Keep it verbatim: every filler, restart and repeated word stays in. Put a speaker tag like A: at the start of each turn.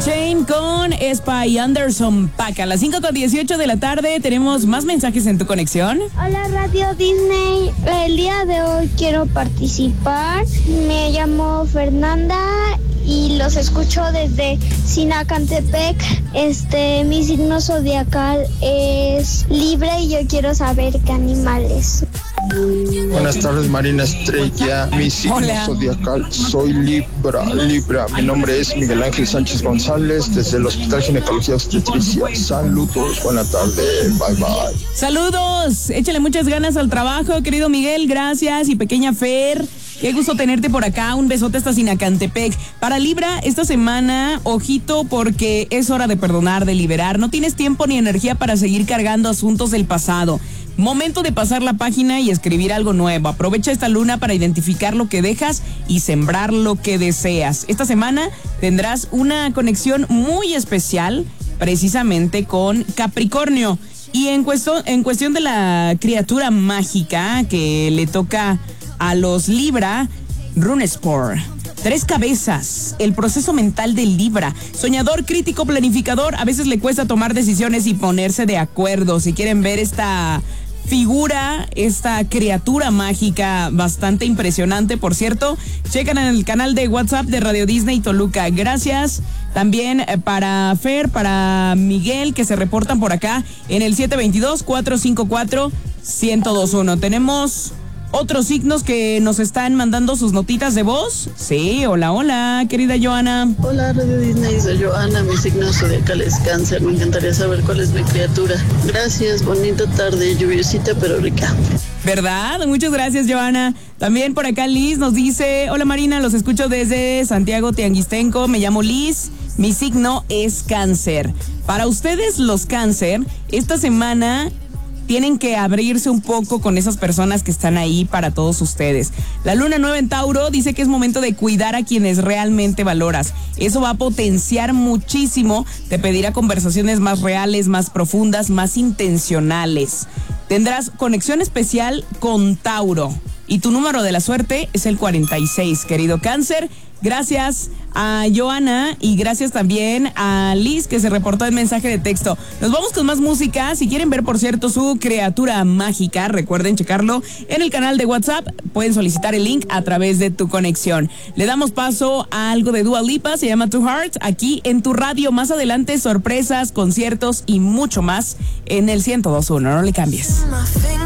A: Chain con Spy Anderson Paak. A las cinco con dieciocho de la tarde tenemos más mensajes en tu conexión.
B: Hola Radio Disney, el día de hoy quiero participar. Me llamo Fernanda y los escucho desde Sinacantepec. Este, mi signo zodiacal es Libra y yo quiero saber qué animales.
C: Buenas tardes, Marina Estrella. Mi signo
A: Hola.
C: zodiacal, soy Libra. Libra. Mi nombre es Miguel Ángel Sánchez González, desde el Hospital Ginecología Obstetricia. Saludos, buena tarde, bye bye.
A: Saludos, échale muchas ganas al trabajo, querido Miguel, gracias. Y pequeña Fer, qué gusto tenerte por acá, un besote hasta Sinacantepec. Para Libra, esta semana, ojito porque es hora de perdonar, de liberar. No tienes tiempo ni energía para seguir cargando asuntos del pasado. Momento de pasar la página y escribir algo nuevo. Aprovecha esta luna para identificar lo que dejas y sembrar lo que deseas. Esta semana tendrás una conexión muy especial precisamente con Capricornio. Y en cuestión, en cuestión de la criatura mágica que le toca a los Libra, Runesport. Tres cabezas, el proceso mental del Libra. Soñador, crítico, planificador. A veces le cuesta tomar decisiones y ponerse de acuerdo. Si quieren ver esta figura, esta criatura mágica bastante impresionante, por cierto, checan en el canal de WhatsApp de Radio Disney Toluca. Gracias también para Fer, para Miguel, que se reportan por acá en el siete dos dos, cuatro cinco cuatro, uno cero dos uno. Tenemos otros signos que nos están mandando sus notitas de voz. Sí, hola, hola, querida Joana.
D: Hola, Radio Disney, soy Joana, mi signo zodiacal es Cáncer. Me encantaría saber cuál es mi criatura. Gracias, bonita tarde, lluviosita pero rica.
A: ¿Verdad? Muchas gracias, Joana. También por acá Liz nos dice: hola Marina, los escucho desde Santiago Tianguistenco, me llamo Liz, mi signo es Cáncer. Para ustedes los Cáncer, esta semana tienen que abrirse un poco con esas personas que están ahí para todos ustedes. La luna nueva en Tauro dice que es momento de cuidar a quienes realmente valoras. Eso va a potenciar muchísimo, te pedirá conversaciones más reales, más profundas, más intencionales. Tendrás conexión especial con Tauro y tu número de la suerte es el cuarenta y seis, querido Cáncer. Gracias a Joana y gracias también a Liz, que se reportó el mensaje de texto. Nos vamos con más música. Si quieren ver, por cierto, su criatura mágica, recuerden checarlo en el canal de WhatsApp. Pueden solicitar el link a través de tu conexión. Le damos paso a algo de Dua Lipa, se llama Two Hearts, aquí en tu radio. Más adelante, sorpresas, conciertos y mucho más en el ciento dos punto uno. No le cambies.